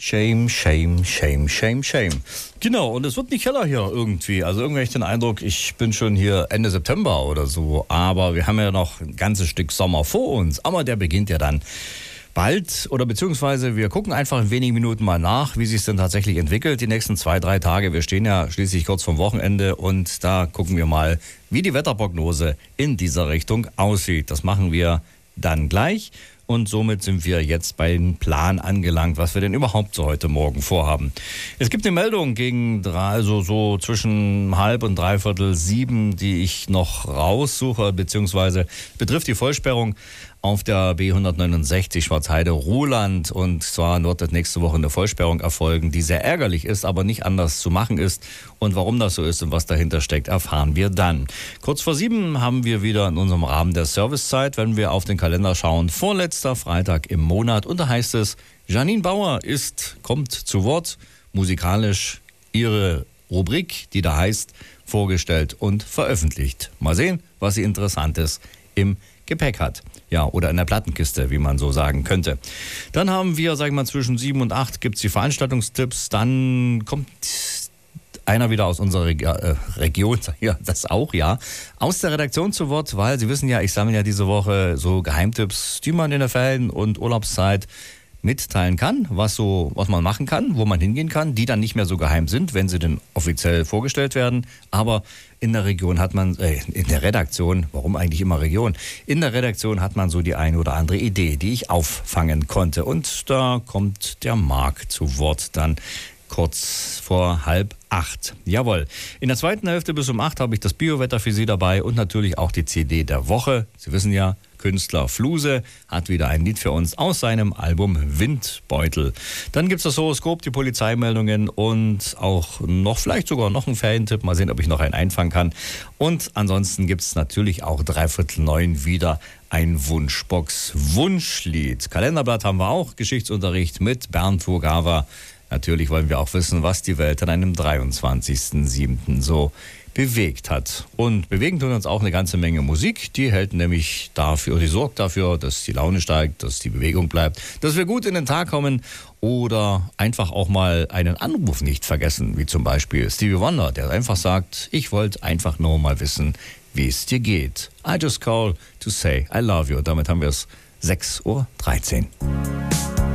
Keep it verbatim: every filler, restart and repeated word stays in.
Shame, shame, shame, shame, shame. Genau, und es wird nicht heller hier irgendwie. Also irgendwie habe ich den Eindruck, ich bin schon hier Ende September oder so. Aber wir haben ja noch ein ganzes Stück Sommer vor uns. Aber der beginnt ja dann bald. Oder beziehungsweise wir gucken einfach in wenigen Minuten mal nach, wie sich es denn tatsächlich entwickelt. Die nächsten zwei, drei Tage. Wir stehen ja schließlich kurz vorm Wochenende. Und da gucken wir mal, wie die Wetterprognose in dieser Richtung aussieht. Das machen wir dann gleich. Und somit sind wir jetzt beim Plan angelangt, was wir denn überhaupt so heute Morgen vorhaben. Es gibt eine Meldung gegen drei, also so zwischen halb und dreiviertel sieben, die ich noch raussuche, beziehungsweise betrifft die Vollsperrung auf der B hundertneunundsechzig Schwarzheide-Ruhland. Und zwar wird das nächste Woche eine Vollsperrung erfolgen, die sehr ärgerlich ist, aber nicht anders zu machen ist. Und warum das so ist und was dahinter steckt, erfahren wir dann. Kurz vor sieben haben wir wieder in unserem Rahmen der Servicezeit, wenn wir auf den Kalender schauen, vorletzter Freitag im Monat. Und da heißt es, Janine Bauer ist, kommt zu Wort, musikalisch ihre Rubrik, die da heißt, vorgestellt und veröffentlicht. Mal sehen, was sie Interessantes im Gepäck hat. Ja, oder in der Plattenkiste, wie man so sagen könnte. Dann haben wir, sagen wir mal, zwischen sieben und acht gibt es die Veranstaltungstipps. Dann kommt einer wieder aus unserer Reg- äh, Region, ja, das auch, ja, aus der Redaktion zu Wort, weil Sie wissen ja, ich sammle ja diese Woche so Geheimtipps, die man in der Ferien- und Urlaubszeit mitteilen kann, was so, was man machen kann, wo man hingehen kann, die dann nicht mehr so geheim sind, wenn sie denn offiziell vorgestellt werden. Aber in der Region hat man, äh, in der Redaktion, warum eigentlich immer Region? In der Redaktion hat man so die eine oder andere Idee, die ich auffangen konnte. Und da kommt der Marc zu Wort dann kurz vor halb acht. Jawohl. In der zweiten Hälfte bis um acht habe ich das Biowetter für Sie dabei und natürlich auch die C D der Woche. Sie wissen ja, Künstler Fluse hat wieder ein Lied für uns aus seinem Album Windbeutel. Dann gibt es das Horoskop, die Polizeimeldungen und auch noch, vielleicht sogar noch einen Ferientipp. Mal sehen, ob ich noch einen einfangen kann. Und ansonsten gibt es natürlich auch dreiviertel neun wieder ein Wunschbox-Wunschlied. Kalenderblatt haben wir auch, Geschichtsunterricht mit Bernd Vogava. Natürlich wollen wir auch wissen, was die Welt an einem dreiundzwanzigsten siebten so bewegt hat. Und bewegen tun uns auch eine ganze Menge Musik. Die hält nämlich dafür, die sorgt dafür, dass die Laune steigt, dass die Bewegung bleibt, dass wir gut in den Tag kommen oder einfach auch mal einen Anruf nicht vergessen, wie zum Beispiel Stevie Wonder, der einfach sagt, ich wollte einfach nur mal wissen, wie es dir geht. I just call to say I love you. Und damit haben wir es sechs Uhr dreizehn.